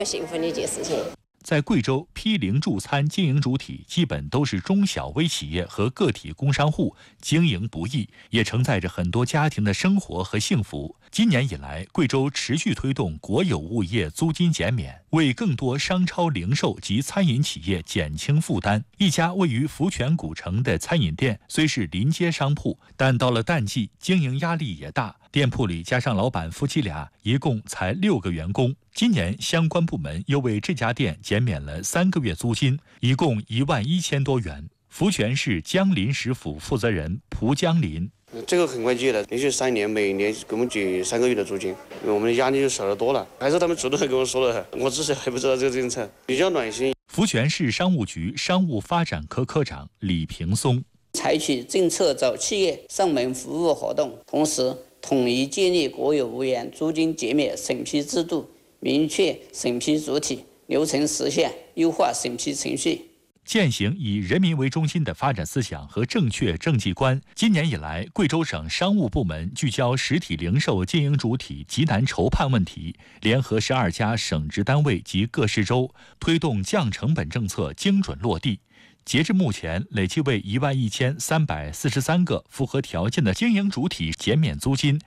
幸福的一件事情。 在贵州，批零助餐经营主体基本都是中小微企业和个体工商户，经营不易，也承载着很多家庭的生活和幸福。今年以来，贵州持续推动国有物业租金减免，为更多商超零售及餐饮企业减轻负担。一家位于福泉古城的餐饮店虽是临街商铺，但到了淡季，经营压力也大。店铺里加上老板夫妻俩，一共才6个员工。今年相关部门又为这家店减免了3个月租金，一共11000多元。福泉市江林食府负责人蒲江林： 这个很快结了，连续3年，每年给我们结3个月的租金，我们的压力就少得多了。还是他们主动跟我说了，我只是还不知道这个政策，比较暖心。 福泉市商务局商务发展科科长李平松： 采取政策找企业上门服务活动，同时统一建立国有物业租金减免审批制度，明确审批主体、流程实现，优化审批程序。 践行以人民为中心的发展思想和正确政绩观，今年以来，贵州省商务部门聚焦实体零售经营主体急难筹判问题，联合12家省直单位及各市州，推动降成本政策精准落地。截至目前，累计为11343个符合条件的经营主体减免租金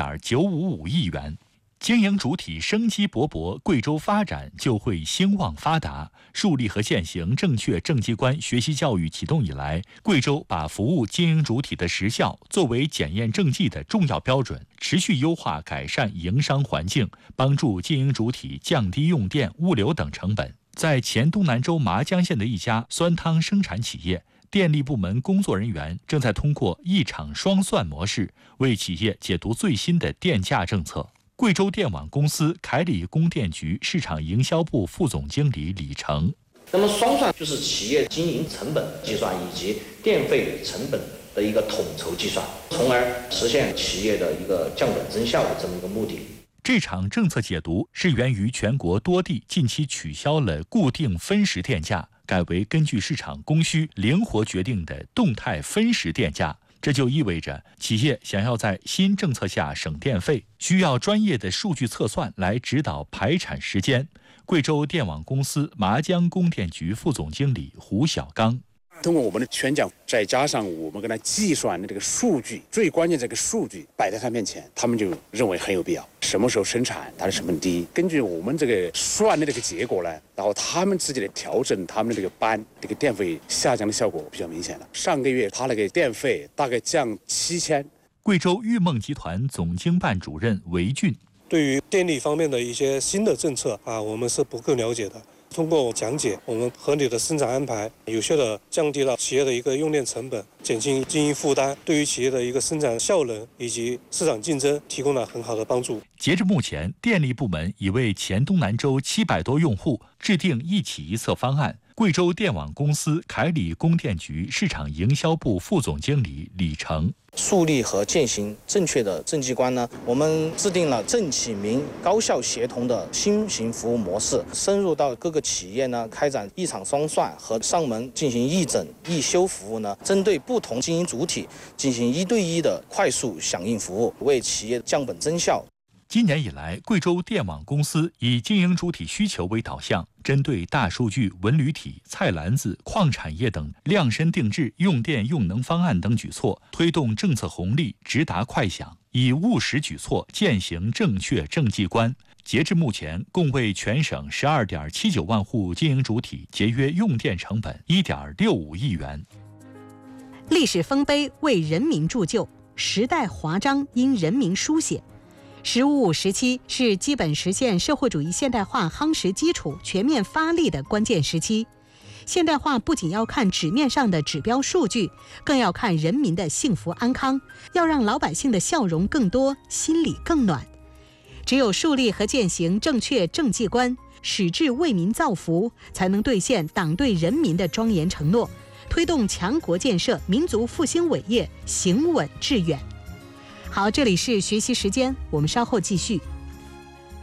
1.955亿元。经营主体生机勃勃，贵州发展就会兴旺发达。树立和践行正确政绩观学习教育启动以来，贵州把服务经营主体的实效作为检验政绩的重要标准，持续优化改善营商环境，帮助经营主体降低用电、物流等成本。在黔东南州麻江县的一家酸汤生产企业，电力部门工作人员正在通过一场双算模式，为企业解读最新的电价政策。贵州电网公司凯里供电局市场营销部副总经理李成： 那么双算就是企业经营成本计算以及电费成本的一个统筹计算，从而实现企业的一个降本增效的这么一个目的。 这场政策解读是源于全国多地近期取消了固定分时电价，改为根据市场供需灵活决定的动态分时电价。这就意味着，企业想要在新政策下省电费，需要专业的数据测算来指导排产时间。贵州电网公司麻江供电局副总经理胡小刚： 通过我们的宣讲，再加上我们跟他计算的这个数据，最关键这个数据摆在他面前，他们就认为很有必要。什么时候生产，它的成本低，根据我们这个算的这个结果呢，然后他们自己的调整，他们的这个班，这个电费下降的效果比较明显了。上个月他那个电费大概降7000。 贵州裕梦集团总经办主任韦俊： 对于电力方面的一些新的政策我们是不够了解的。通过讲解，我们合理的生产安排，有效的降低了企业的一个用电成本，减轻经营负担，对于企业的一个生产效能以及市场竞争提供了很好的帮助。 截至目前，电力部门已为黔东南州700多用户制定一起一策方案。贵州电网公司凯里供电局市场营销部副总经理李成： 树立和践行正确的政绩观呢，我们制定了政企民高效协同的新型服务模式，深入到各个企业呢，开展一场双算和上门进行一诊一修服务呢，针对不同经营主体进行1对1的快速响应服务，为企业降本增效。 今年以来，贵州电网公司以经营主体需求为导向，针对大数据、文旅体、菜篮子、矿产业等量身定制用电用能方案等举措，推动政策红利直达快响，以务实举措践行正确政绩观。截至目前，共为全省12.79万户经营主体节约用电成本1.65亿元。 历史丰碑为人民铸就，时代华章因人民书写。“15·5”时期是基本实现社会主义现代化夯实基础、全面发力的关键时期。现代化不仅要看纸面上的指标数据，更要看人民的幸福安康，要让老百姓的笑容更多，心里更暖。只有树立和践行正确政绩观，矢志为民造福，才能兑现党对人民的庄严承诺，推动强国建设、民族复兴伟业行稳致远。好，这里是学习时间，我们稍后继续。